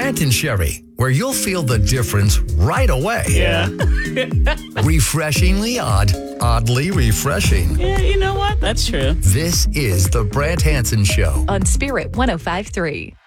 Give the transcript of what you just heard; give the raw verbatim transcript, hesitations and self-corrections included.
Brandt and Sherry, where you'll feel the difference right away. Yeah. Refreshingly odd, oddly refreshing. Yeah, you know what? That's true. This is the Brandt Hansen Show on Spirit one oh five point three.